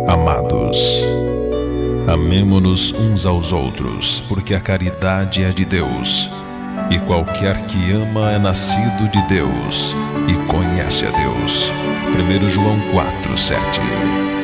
Amados, amemo-nos uns aos outros, porque a caridade é de Deus, e qualquer que ama é nascido de Deus e conhece a Deus. 1 João 4:7.